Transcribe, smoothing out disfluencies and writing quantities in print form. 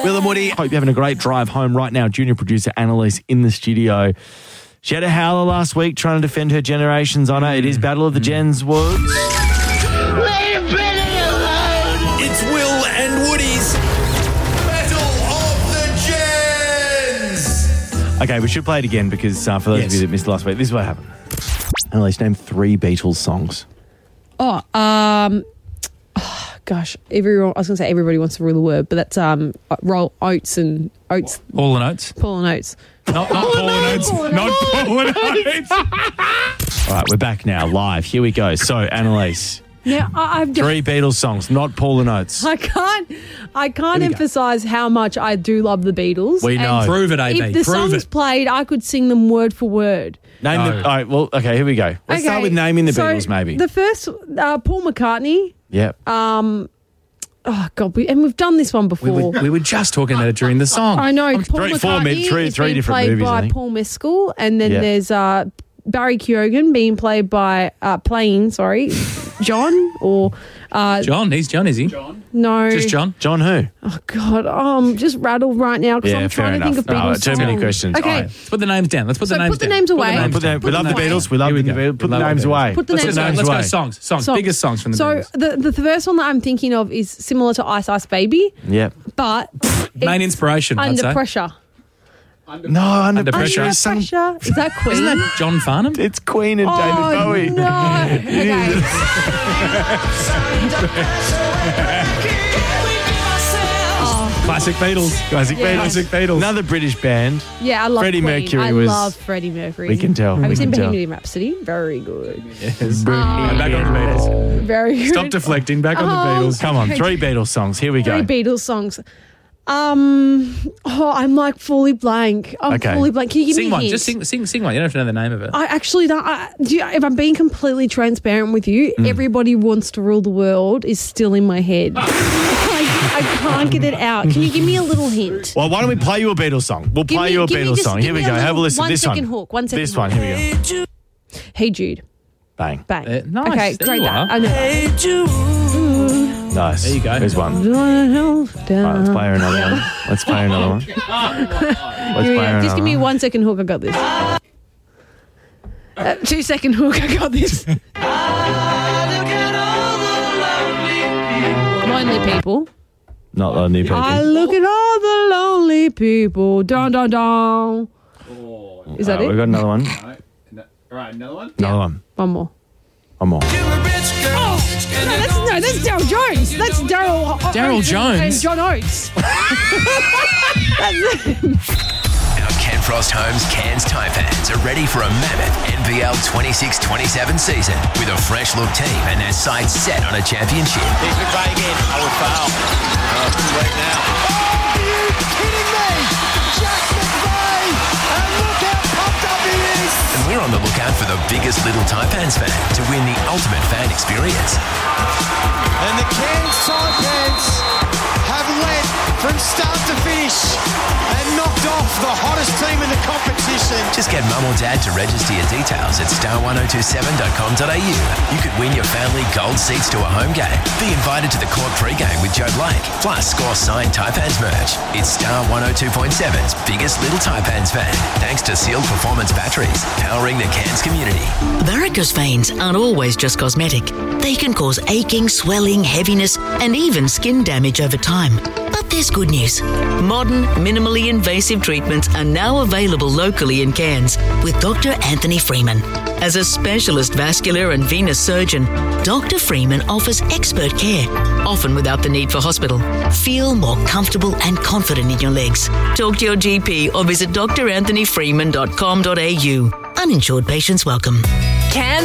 Will and Woody, hope you're having a great drive home right now. Junior producer Annalise in the studio. She had a howler last week trying to defend her generation's honour. It is Battle of the Gens Woods. Leave Billy alone! It's Will and Woody's Battle of the Gens! Okay, we should play it again because for those of you that missed last week, this is what happened. Annalise, name 3 Beatles songs. Gosh, everyone. I was going to say everybody wants to rule the word, but that's roll oats and oats. Paul and Oates. Paul and Oates. Not Paul and Oates. Not Paul and Oates. All right, we're back now, live. Here we go. So, Annalise, Now I've 3 Beatles songs, not Paul and Oates. I can't emphasise how much I do love the Beatles. We know. And Prove it, AB. if the Prove songs it. played, I could sing them word for word. Name No. the. All right, well, okay, here we go. Let's start with naming the Beatles, maybe. The first, Paul McCartney. Yep. Oh God, we've done this one before. We were just talking about it during the song. I know. Paul three- four McCartney mid- three- is three being different played movies, I by think. Paul Mescal, and then Yeah. there's Barry Keoghan being played by John or John, he's John, is he? no, Just John? John who? Oh God, I'm just rattled right now because Yeah, I'm fair trying to think of enough. Beatles Too many songs. questions. Okay, All right. Let's put the names down. Let's put the So names put the down. names away. Put the names We down. love the Beatles. We love Here the we go. Beatles. Put We the love names the Beatles. away. Put the Let's names put Let's go away. songs. So- Biggest songs from the so Beatles. the first one that I'm thinking of is similar to Ice Ice Baby, Yep. but Main it's inspiration, I'd Under say. Pressure. No, Under Under Pressure. Pressure. is sung- Pressure is that Queen? Isn't that John Farnham? It's Queen and David Bowie. No. Okay. Classic Beatles. Classic Yeah. Beatles. Classic Beatles. Another British band. Yeah, I love Freddie Queen. Mercury I was- love Freddie Mercury. We can tell. Have We you seen can tell. Bohemian Rhapsody? Very good. Yes. And back on the Beatles. Very good. Stop deflecting. Back on the Beatles. Come on, 3 Beatles songs. Here we go. 3 Beatles songs. I'm like fully blank. I'm Okay. fully blank. Can you give Sing me a one. hint? Just sing one. You don't have to know the name of it. I actually don't. If I'm being completely transparent with you, Everybody Wants to Rule the World is still in my head. I can't get it out. Can you give me a little hint? Well, why don't we play you a Beatles song? We'll Give play me- you a give me Beatles just- song. give Here we me a go. Have a little- listen. 1 This one. second hook, 1 second This one. hook. Here we go. Hey Jude. Bang. Bang. Nice. Okay, There great you that. are. I know. Nice. There you go. Here's one. All right, let's play her another one. Let's play her another one. Let's play her Just give me a another 1 second hook. I got this. 2 second hook. I got this. Lonely people. Not Lonely People. I look at all the lonely people. Don don don. Is that We've it? got another one. All right, another one? Another one. One more. One more. No, that's Daryl Jones. That's Daryl. Daryl Jones? And John Oates. Our Ken Frost Homes Cairns Taipans are ready for a mammoth NBL 26-27 season with a fresh look team and their sights set on a championship. Here's McVeigh again. I would foul. Oh, too late now. Are you kidding me? Jack McVeigh! And look how pumped up he is! And we're on the lookout for the biggest little Taipans fan to win the ultimate fan experience. And the Cairns Taipans have led from start to finish and knocked off the hottest team in the competition. Just get mum or dad to register your details at star1027.com.au. You could win your family gold seats to a home game. Be invited to the court pre-game with Joe Blake. Plus, score signed Taipans merch. It's Star 102.7's biggest little Taipans fan. Thanks to Sealed Performance Batteries, powering the Cairns community. Varicose veins aren't always just cosmetic. They can cause aching, swelling, heaviness, and even skin damage over time. But there's good news. Modern, minimally invasive treatments are now available locally in Cairns with Dr. Anthony Freeman. As a specialist vascular and venous surgeon, Dr. Freeman offers expert care, often without the need for hospital. Feel more comfortable and confident in your legs. Talk to your GP or visit dranthonyfreeman.com.au. Uninsured patients welcome. Cairns